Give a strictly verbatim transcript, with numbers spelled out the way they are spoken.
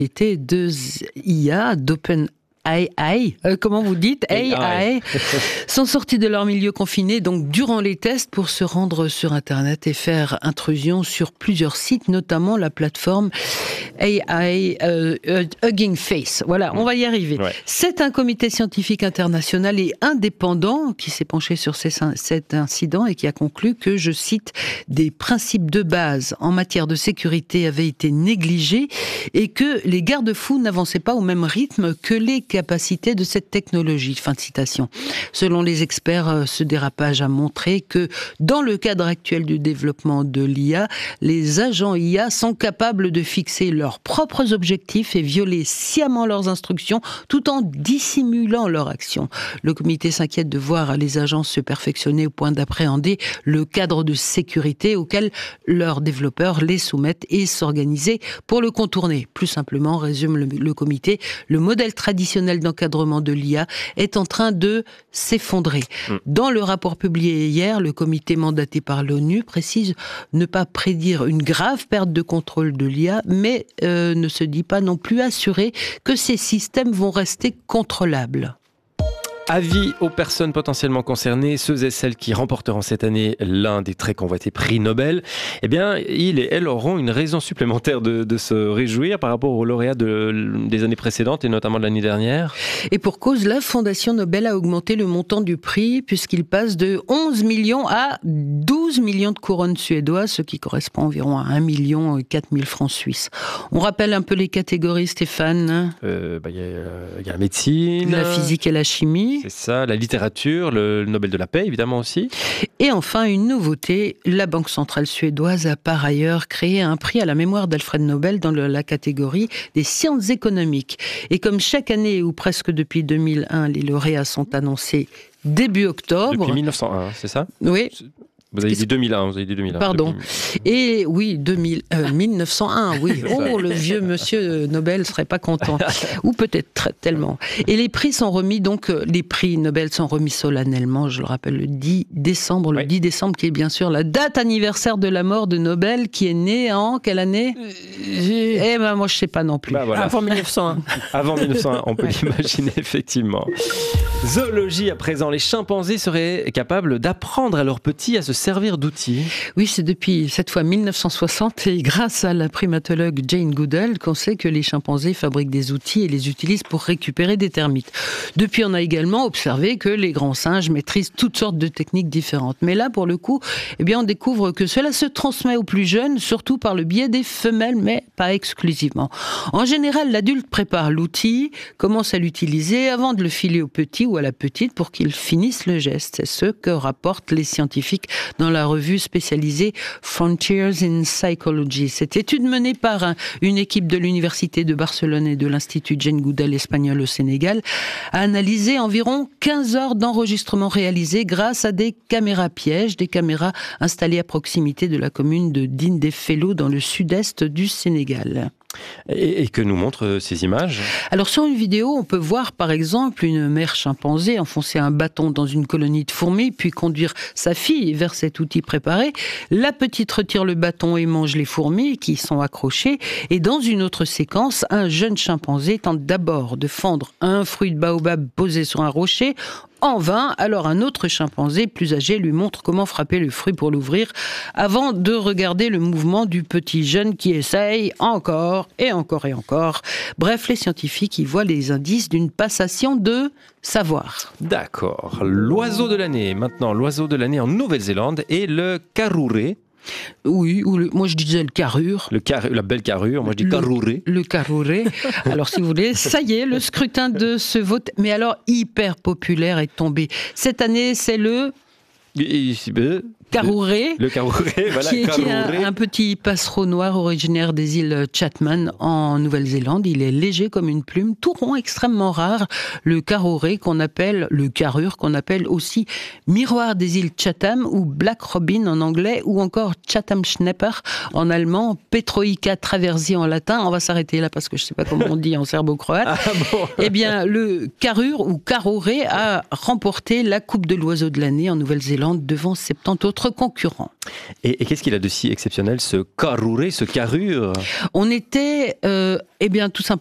de I A, d'Open A I, euh, comment vous dites A I, sont sortis de leur milieu confiné donc durant les tests pour se rendre sur Internet et faire intrusion sur plusieurs sites, notamment la plateforme A I euh, Hugging Face. Voilà, on va y arriver. Ouais. C'est un comité scientifique international et indépendant qui s'est penché sur ces, cet incident et qui a conclu que, je cite, des principes de base en matière de sécurité avaient été négligés et que les garde-fous n'avançaient pas au même rythme que les capacités de cette technologie. Fin de citation. Selon les experts, ce dérapage a montré que dans le cadre actuel du développement de l'I A, les agents I A sont capables de fixer leurs propres objectifs et violer sciemment leurs instructions tout en dissimulant leur action. Le comité s'inquiète de voir les agents se perfectionner au point d'appréhender le cadre de sécurité auquel leurs développeurs les soumettent et s'organiser pour le contourner. Plus simplement, résume le, le comité, le modèle traditionnel d'encadrement de l'I A est en train de s'effondrer. Mmh. Dans le rapport publié hier, le comité mandaté par l'ONU précise ne pas prédire une grave perte de contrôle de l'I A, mais euh, ne se dit pas non plus assuré que ces systèmes vont rester contrôlables. Avis aux personnes potentiellement concernées, ceux et celles qui remporteront cette année l'un des très convoités prix Nobel, eh bien, ils et elles auront une raison supplémentaire de, de se réjouir par rapport aux lauréats de, des années précédentes et notamment de l'année dernière. Et pour cause, la Fondation Nobel a augmenté le montant du prix puisqu'il passe de onze millions à douze millions de couronnes suédoises, ce qui correspond environ à un million quatre mille francs suisses. On rappelle un peu les catégories, Stéphane. Euh, bah, y a, y a la médecine, la physique et la chimie. C'est ça, la littérature, le Nobel de la paix, évidemment aussi. Et enfin, une nouveauté, la Banque centrale suédoise a par ailleurs créé un prix à la mémoire d'Alfred Nobel dans le, la catégorie des sciences économiques. Et comme chaque année, ou presque depuis deux mille un, les lauréats sont annoncés début octobre. Depuis mille neuf cent un, c'est ça ? Oui. Vous avez dit deux mille un, vous avez dit deux mille un. Pardon. Et oui, deux mille, euh, mille neuf cent un, oui. Oh, le vieux monsieur Nobel serait pas content. Ou peut-être tellement. Et les prix sont remis, donc, les prix Nobel sont remis solennellement, je le rappelle, le dix décembre. Le oui. dix décembre, qui est bien sûr la date anniversaire de la mort de Nobel, qui est née en quelle année ? Eh ben, moi, je sais pas non plus. Bah, voilà. Avant mille neuf cent un. Avant mille neuf cent un, on peut l'imaginer, effectivement. Zoologie, à présent, les chimpanzés seraient capables d'apprendre à leurs petits à se servir d'outils. Oui, c'est depuis cette fois mille neuf cent soixante et grâce à la primatologue Jane Goodall qu'on sait que les chimpanzés fabriquent des outils et les utilisent pour récupérer des termites. Depuis, on a également observé que les grands singes maîtrisent toutes sortes de techniques différentes. Mais là, pour le coup, eh bien, on découvre que cela se transmet aux plus jeunes, surtout par le biais des femelles, mais pas exclusivement. En général, l'adulte prépare l'outil, commence à l'utiliser avant de le filer au petit ou à la petite pour qu'ils finissent le geste. C'est ce que rapportent les scientifiques dans la revue spécialisée Frontiers in Psychology. Cette étude menée par un, une équipe de l'Université de Barcelone et de l'Institut Jane Goodall espagnol au Sénégal a analysé environ quinze heures d'enregistrement réalisés grâce à des caméras pièges, des caméras installées à proximité de la commune de Dindéfelo dans le sud-est du Sénégal. Et, et que nous montrent ces images ? Alors sur une vidéo, on peut voir par exemple une mère chimpanzé enfoncer un bâton dans une colonie de fourmis, puis conduire sa fille vers cet outil préparé. La petite retire le bâton et mange les fourmis qui sont accrochées. Et dans une autre séquence, un jeune chimpanzé tente d'abord de fendre un fruit de baobab posé sur un rocher. En vain, alors un autre chimpanzé plus âgé lui montre comment frapper le fruit pour l'ouvrir avant de regarder le mouvement du petit jeune qui essaye encore et encore et encore. Bref, les scientifiques y voient les indices d'une passation de savoir. D'accord. L'oiseau de l'année, maintenant, l'oiseau de l'année en Nouvelle-Zélande est le karouré. Oui, ou le, moi je disais le carrure. Le car, la belle carrure, moi je dis carouré. Le, le carouré. Alors si vous voulez, ça y est, le scrutin de ce vote, mais alors hyper populaire, est tombé. Cette année, c'est le... Carouré, le Carouré, voilà, qui est, qui est un, un petit passereau noir originaire des îles Chatham en Nouvelle-Zélande. Il est léger comme une plume, tout rond, extrêmement rare. Le Carouré qu'on appelle, le carrure qu'on appelle aussi miroir des îles Chatham ou Black Robin en anglais ou encore Chatham Schnepper en allemand, Petroica traversi en latin. On va s'arrêter là parce que je ne sais pas comment on dit en serbo-croate. Ah bon. Eh bien, le carrure ou Carouré a remporté la Coupe de l'oiseau de l'année en Nouvelle-Zélande devant soixante-dix autres notre concurrent. Et, et qu'est-ce qu'il a de si exceptionnel, ce Karure, ce carrure? On était, euh, eh bien, tout simplement